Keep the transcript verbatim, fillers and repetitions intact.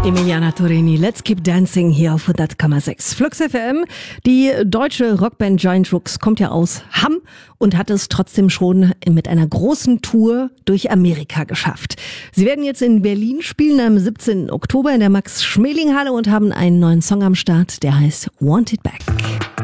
Emiliana Torini, Let's Keep Dancing hier auf hundert Komma sechs. Flux F M, die deutsche Rockband Giant Rooks kommt ja aus Hamm und hat es trotzdem schon mit einer großen Tour durch Amerika geschafft. Sie werden jetzt in Berlin spielen am siebzehnten Oktober in der Max-Schmeling-Halle und haben einen neuen Song am Start, der heißt Want It Back.